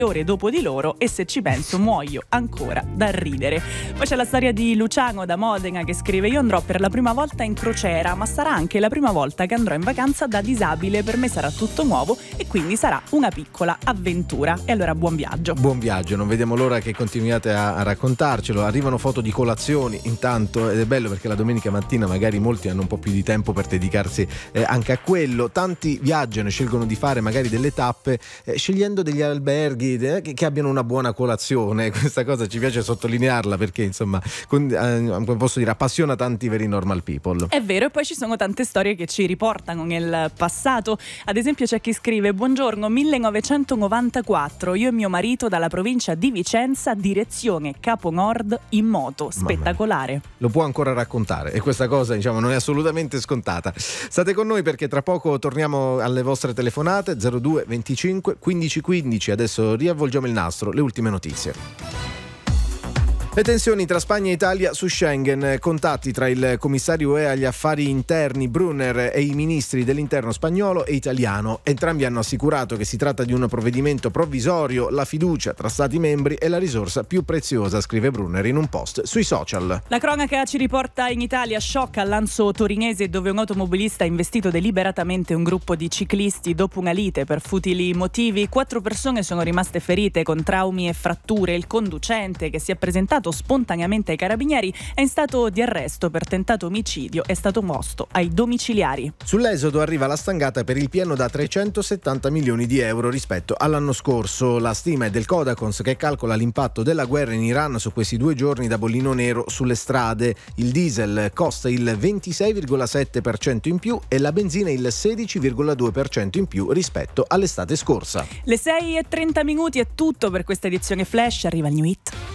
ore dopo di loro, e se ci penso muoio ancora da ridere. Poi c'è la storia di Luciano da Modena che scrive: io andrò per la prima volta in crociera, ma sarà anche la prima volta che andrò in vacanza da disabile, per me sarà tutto nuovo e quindi sarà una piccola avventura. E allora buon viaggio. Buon viaggio, non vediamo l'ora che continuiate a raccontarcelo. Arrivano foto di colazioni intanto, ed è bello perché la domenica mattina magari molti hanno un po' più di tempo per dedicarsi anche a quello. Tanti viaggiano, scelgono di fare magari delle tappe scegliendo degli alberghi che abbiano una buona colazione. Questa cosa ci piace sottolinearla perché insomma come posso dire, appassiona tanti veri normal people. È vero, e poi ci sono tante storie che ci riportano nel passato. Ad esempio c'è chi scrive: buongiorno, 1994, io e mio marito dalla provincia di Vicenza, direzione Capo Nord in moto, spettacolare. Lo può ancora raccontare, e questa cosa diciamo non è assolutamente scontata. State con noi perché tra poco torniamo alle vostre telefonate 02 25 15 15. Adesso riavvolgiamo il nastro, le ultime notizie. Le tensioni tra Spagna e Italia su Schengen, contatti tra il commissario UE agli affari interni Brunner e i ministri dell'interno spagnolo e italiano. Entrambi hanno assicurato che si tratta di un provvedimento provvisorio, la fiducia tra stati membri è la risorsa più preziosa, scrive Brunner in un post sui social. La cronaca ci riporta in Italia, shock all'Anso torinese dove un automobilista ha investito deliberatamente un gruppo di ciclisti dopo una lite per futili motivi. 4 persone sono rimaste ferite con traumi e fratture. Il conducente, che si è presentato spontaneamente ai carabinieri, è in stato di arresto per tentato omicidio, è stato posto ai domiciliari. Sull'esodo arriva la stangata per il pieno da 370 milioni di euro rispetto all'anno scorso. La stima è del Codacons, che calcola l'impatto della guerra in Iran su questi 2 giorni da bollino nero sulle strade. Il diesel costa il 26,7% in più e la benzina il 16,2% in più rispetto all'estate scorsa. Le 6:30 è tutto per questa edizione Flash, arriva il New Hit.